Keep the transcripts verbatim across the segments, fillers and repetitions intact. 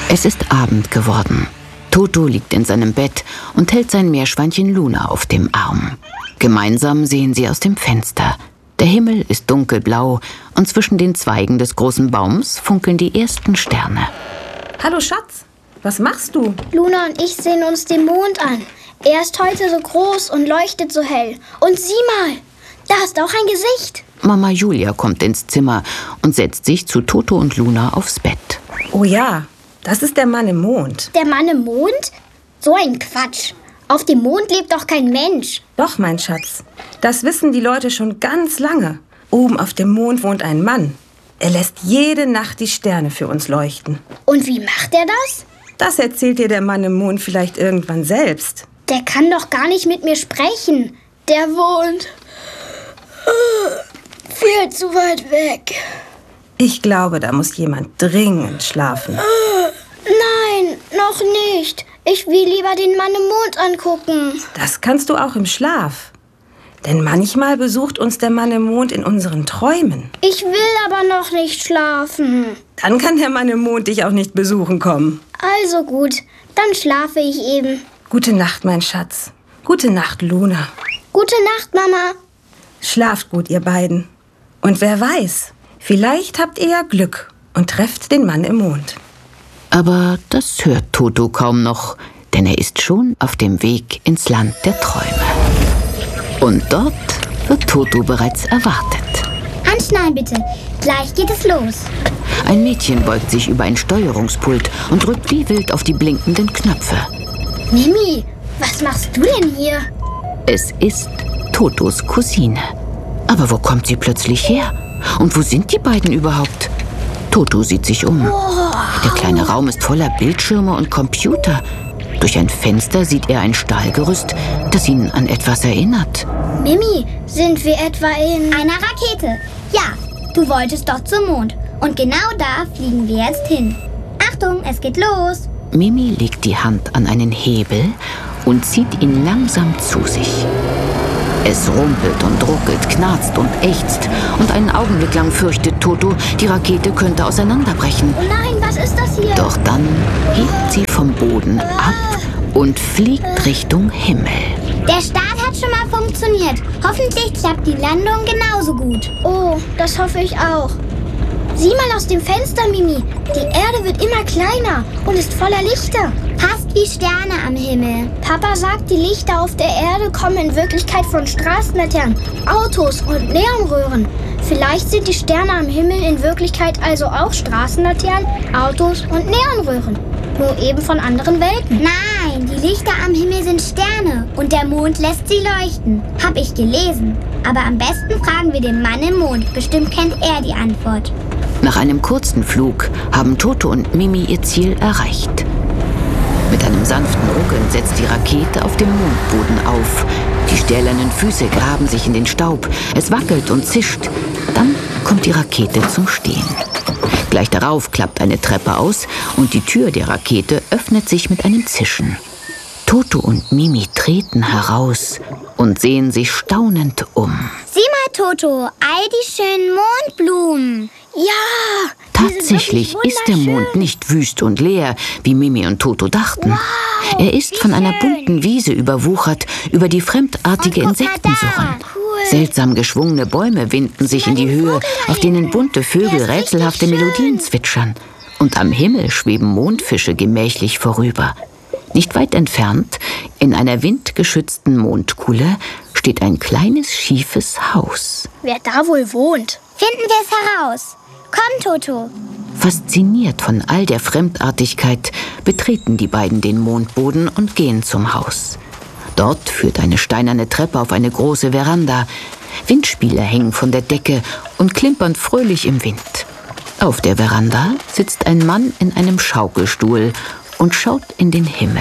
Es ist Abend geworden. Toto liegt in seinem Bett und hält sein Meerschweinchen Luna auf dem Arm. Gemeinsam sehen sie aus dem Fenster. Der Himmel ist dunkelblau und zwischen den Zweigen des großen Baums funkeln die ersten Sterne. Hallo Schatz, was machst du? Luna und ich sehen uns den Mond an. Er ist heute so groß und leuchtet so hell. Und sieh mal, da ist auch ein Gesicht. Mama Julia kommt ins Zimmer und setzt sich zu Toto und Luna aufs Bett. Oh ja, das ist der Mann im Mond. Der Mann im Mond? So ein Quatsch. Auf dem Mond lebt doch kein Mensch. Doch, mein Schatz. Das wissen die Leute schon ganz lange. Oben auf dem Mond wohnt ein Mann. Er lässt jede Nacht die Sterne für uns leuchten. Und wie macht er das? Das erzählt dir der Mann im Mond vielleicht irgendwann selbst. Der kann doch gar nicht mit mir sprechen. Der wohnt viel zu weit weg. Ich glaube, da muss jemand dringend schlafen. Nein, noch nicht. Ich will lieber den Mann im Mond angucken. Das kannst du auch im Schlaf. Denn manchmal besucht uns der Mann im Mond in unseren Träumen. Ich will aber noch nicht schlafen. Dann kann der Mann im Mond dich auch nicht besuchen kommen. Also gut, dann schlafe ich eben. Gute Nacht, mein Schatz. Gute Nacht, Luna. Gute Nacht, Mama. Schlaft gut, ihr beiden. Und wer weiß, vielleicht habt ihr ja Glück und trefft den Mann im Mond. Aber das hört Toto kaum noch, denn er ist schon auf dem Weg ins Land der Träume. Und dort wird Toto bereits erwartet. Anschnallen bitte, gleich geht es los. Ein Mädchen beugt sich über ein Steuerungspult und drückt wie wild auf die blinkenden Knöpfe. Mimi, was machst du denn hier? Es ist Totos Cousine. Aber wo kommt sie plötzlich her? Und wo sind die beiden überhaupt? Toto sieht sich um. Oh. Der kleine Raum ist voller Bildschirme und Computer. Durch ein Fenster sieht er ein Stahlgerüst, das ihn an etwas erinnert. Mimi, sind wir etwa in einer Rakete? Ja, du wolltest doch zum Mond. Und genau da fliegen wir jetzt hin. Achtung, es geht los. Mimi legt die Hand an einen Hebel und zieht ihn langsam zu sich. Es rumpelt und ruckelt, knarzt und ächzt. Und einen Augenblick lang fürchtet Toto, die Rakete könnte auseinanderbrechen. Oh nein, was ist das hier? Doch dann hebt sie vom Boden ab und fliegt Richtung Himmel. Der Start hat schon mal funktioniert. Hoffentlich klappt die Landung genauso gut. Oh, das hoffe ich auch. Sieh mal aus dem Fenster, Mimi. Die Erde wird immer kleiner und ist voller Lichter. Fast wie Sterne am Himmel. Papa sagt, die Lichter auf der Erde kommen in Wirklichkeit von Straßenlaternen, Autos und Neonröhren. Vielleicht sind die Sterne am Himmel in Wirklichkeit also auch Straßenlaternen, Autos und Neonröhren. Nur eben von anderen Welten. Nein, die Lichter am Himmel sind Sterne und der Mond lässt sie leuchten. Hab ich gelesen. Aber am besten fragen wir den Mann im Mond. Bestimmt kennt er die Antwort. Nach einem kurzen Flug haben Toto und Mimi ihr Ziel erreicht. Mit einem sanften Ruckeln setzt die Rakete auf dem Mondboden auf. Die stählernen Füße graben sich in den Staub. Es wackelt und zischt. Dann kommt die Rakete zum Stehen. Gleich darauf klappt eine Treppe aus und die Tür der Rakete öffnet sich mit einem Zischen. Toto und Mimi treten heraus und sehen sich staunend um. Sieh mal, Toto, all die schönen Mondblumen. Ja! Tatsächlich ist der Mond nicht wüst und leer, wie Mimi und Toto dachten. Wow, er ist von einer bunten Wiese überwuchert, über die fremdartige Insekten surren. Cool. Seltsam geschwungene Bäume winden sich in die Höhe, auf denen bunte Vögel rätselhafte Melodien zwitschern. Und am Himmel schweben Mondfische gemächlich vorüber. Nicht weit entfernt, in einer windgeschützten Mondkuhle, steht ein kleines, schiefes Haus. Wer da wohl wohnt? Finden wir es heraus. Komm, Toto. Fasziniert von all der Fremdartigkeit betreten die beiden den Mondboden und gehen zum Haus. Dort führt eine steinerne Treppe auf eine große Veranda. Windspiele hängen von der Decke und klimpern fröhlich im Wind. Auf der Veranda sitzt ein Mann in einem Schaukelstuhl und schaut in den Himmel.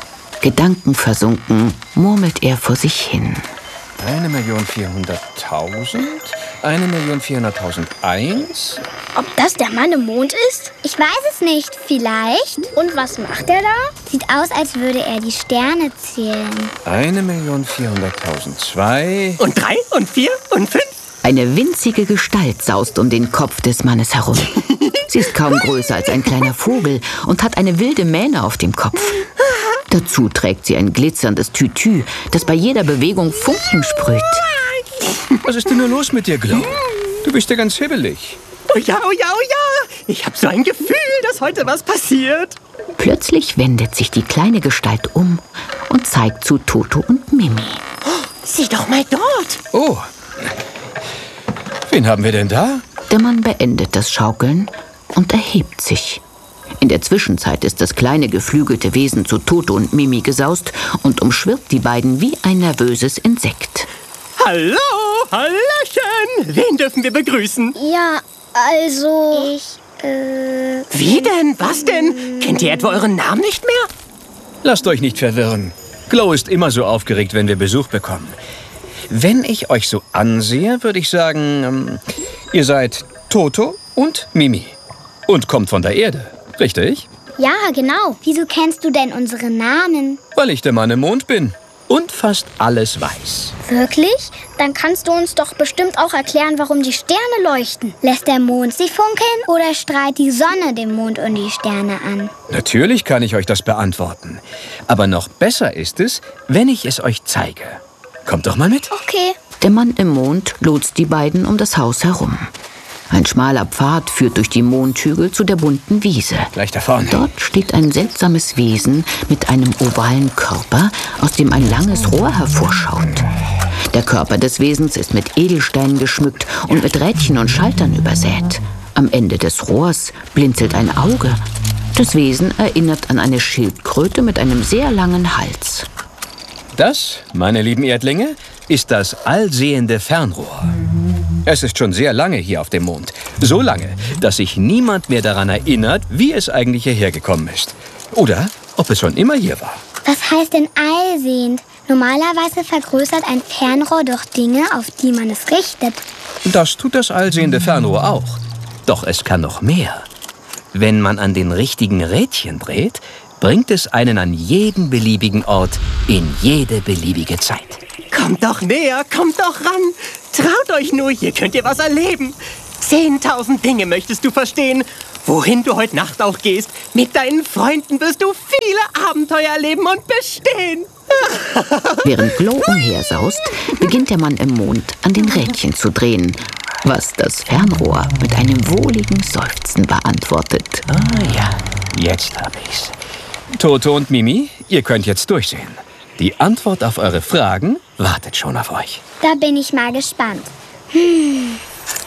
Gedankenversunken murmelt er vor sich hin. Eine Million vierhunderttausend, eine Million vierhunderttausend eins. Ob das der Mann im Mond ist? Ich weiß es nicht. Vielleicht. Und was macht er da? Sieht aus, als würde er die Sterne zählen. Eine Million vierhunderttausend zwei. Und drei und vier und fünf. Eine winzige Gestalt saust um den Kopf des Mannes herum. Sie ist kaum größer als ein kleiner Vogel und hat eine wilde Mähne auf dem Kopf. Dazu trägt sie ein glitzerndes Tütü, das bei jeder Bewegung Funken sprüht. Was ist denn nur los mit dir, Glow? Du bist ja ganz hibbelig. Oh ja, oh ja, oh ja. Ich habe so ein Gefühl, dass heute was passiert. Plötzlich wendet sich die kleine Gestalt um und zeigt zu Toto und Mimi. Sieh doch mal dort. Oh. Wen haben wir denn da? Der Mann beendet das Schaukeln und erhebt sich. In der Zwischenzeit ist das kleine geflügelte Wesen zu Toto und Mimi gesaust und umschwirrt die beiden wie ein nervöses Insekt. Hallo, Hallöchen. Wen dürfen wir begrüßen? Ja, also... Ich, äh... Wie denn? Was denn? Kennt ihr etwa euren Namen nicht mehr? Lasst euch nicht verwirren. Glow ist immer so aufgeregt, wenn wir Besuch bekommen. Wenn ich euch so ansehe, würde ich sagen, ähm, ihr seid Toto und Mimi. Und kommt von der Erde, richtig? Ja, genau. Wieso kennst du denn unsere Namen? Weil ich der Mann im Mond bin und fast alles weiß. Wirklich? Dann kannst du uns doch bestimmt auch erklären, warum die Sterne leuchten. Lässt der Mond sie funkeln oder strahlt die Sonne den Mond und die Sterne an? Natürlich kann ich euch das beantworten. Aber noch besser ist es, wenn ich es euch zeige. Kommt doch mal mit. Okay. Der Mann im Mond lotst die beiden um das Haus herum. Ein schmaler Pfad führt durch die Mondhügel zu der bunten Wiese. Gleich da vorne. Dort steht ein seltsames Wesen mit einem ovalen Körper, aus dem ein langes Rohr hervorschaut. Der Körper des Wesens ist mit Edelsteinen geschmückt und mit Rädchen und Schaltern übersät. Am Ende des Rohrs blinzelt ein Auge. Das Wesen erinnert an eine Schildkröte mit einem sehr langen Hals. Das, meine lieben Erdlinge, ist das allsehende Fernrohr. Es ist schon sehr lange hier auf dem Mond. So lange, dass sich niemand mehr daran erinnert, wie es eigentlich hierher gekommen ist. Oder ob es schon immer hier war. Was heißt denn allsehend? Normalerweise vergrößert ein Fernrohr doch Dinge, auf die man es richtet. Das tut das allsehende Fernrohr auch. Doch es kann noch mehr. Wenn man an den richtigen Rädchen dreht, bringt es einen an jeden beliebigen Ort in jede beliebige Zeit. Kommt doch näher, kommt doch ran. Traut euch nur, hier könnt ihr was erleben. Zehntausend Dinge möchtest du verstehen. Wohin du heute Nacht auch gehst, mit deinen Freunden wirst du viele Abenteuer erleben und bestehen. Während Glow umhersaust, beginnt der Mann im Mond an den Rädchen zu drehen, was das Fernrohr mit einem wohligen Seufzen beantwortet. Ah ja, jetzt hab ich's. Toto und Mimi, ihr könnt jetzt durchsehen. Die Antwort auf eure Fragen wartet schon auf euch. Da bin ich mal gespannt. Hm.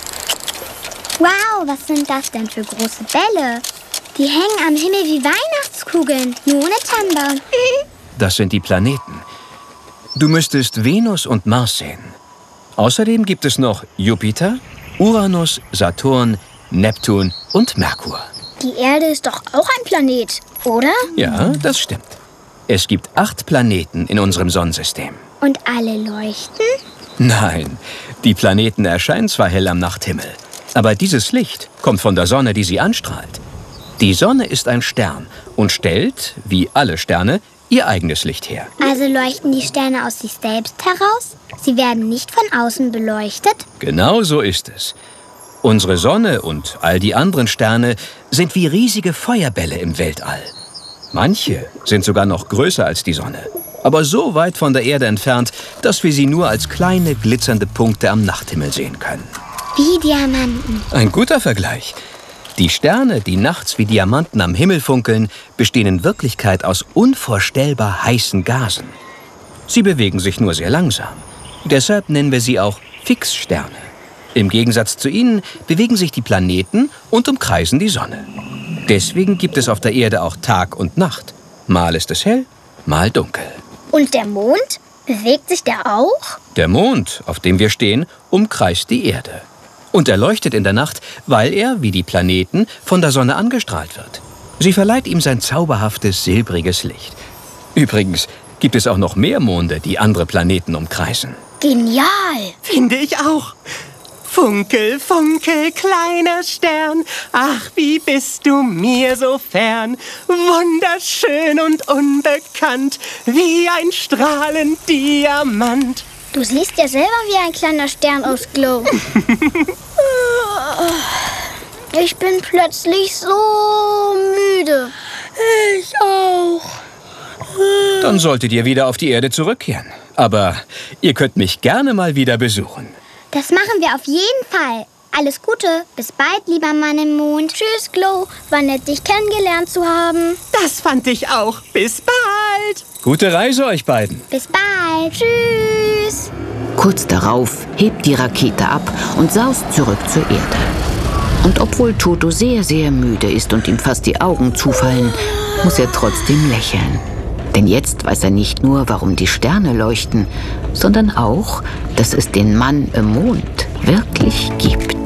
Wow, was sind das denn für große Bälle? Die hängen am Himmel wie Weihnachtskugeln, nur ohne Tannenbaum. Das sind die Planeten. Du müsstest Venus und Mars sehen. Außerdem gibt es noch Jupiter, Uranus, Saturn, Neptun und Merkur. Die Erde ist doch auch ein Planet, oder? Ja, das stimmt. Es gibt acht Planeten in unserem Sonnensystem. Und alle leuchten? Nein, die Planeten erscheinen zwar hell am Nachthimmel, aber dieses Licht kommt von der Sonne, die sie anstrahlt. Die Sonne ist ein Stern und stellt, wie alle Sterne, ihr eigenes Licht her. Also leuchten die Sterne aus sich selbst heraus? Sie werden nicht von außen beleuchtet? Genau so ist es. Unsere Sonne und all die anderen Sterne sind wie riesige Feuerbälle im Weltall. Manche sind sogar noch größer als die Sonne, aber so weit von der Erde entfernt, dass wir sie nur als kleine glitzernde Punkte am Nachthimmel sehen können. Wie Diamanten. Ein guter Vergleich. Die Sterne, die nachts wie Diamanten am Himmel funkeln, bestehen in Wirklichkeit aus unvorstellbar heißen Gasen. Sie bewegen sich nur sehr langsam. Deshalb nennen wir sie auch Fixsterne. Im Gegensatz zu ihnen bewegen sich die Planeten und umkreisen die Sonne. Deswegen gibt es auf der Erde auch Tag und Nacht. Mal ist es hell, mal dunkel. Und der Mond? Bewegt sich der auch? Der Mond, auf dem wir stehen, umkreist die Erde. Und er leuchtet in der Nacht, weil er, wie die Planeten, von der Sonne angestrahlt wird. Sie verleiht ihm sein zauberhaftes, silbriges Licht. Übrigens gibt es auch noch mehr Monde, die andere Planeten umkreisen. Genial! Finde ich auch. Funkel, funkel, kleiner Stern, ach, wie bist du mir so fern. Wunderschön und unbekannt, wie ein strahlend Diamant. Du siehst ja selber wie ein kleiner Stern aus Glow. Ich bin plötzlich so müde. Ich auch. Dann solltet ihr wieder auf die Erde zurückkehren. Aber ihr könnt mich gerne mal wieder besuchen. Das machen wir auf jeden Fall. Alles Gute. Bis bald, lieber Mann im Mond. Tschüss, Glow. War nett, dich kennengelernt zu haben. Das fand ich auch. Bis bald. Gute Reise euch beiden. Bis bald. Tschüss. Kurz darauf hebt die Rakete ab und saust zurück zur Erde. Und obwohl Toto sehr, sehr müde ist und ihm fast die Augen zufallen, muss er trotzdem lächeln. Denn jetzt weiß er nicht nur, warum die Sterne leuchten, sondern auch, dass es den Mann im Mond wirklich gibt.